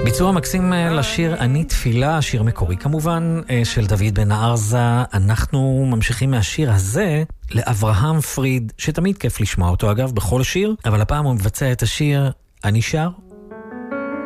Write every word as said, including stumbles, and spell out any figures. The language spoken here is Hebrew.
ביצוע מקסים לשיר אני תפילה, שיר מקורי כמובן, של דוד בן ארזה. אנחנו ממשיכים מהשיר הזה לאברהם פריד, שתמיד כיף לשמוע אותו אגב בכל שיר, אבל הפעם הוא מבצע את השיר אני שר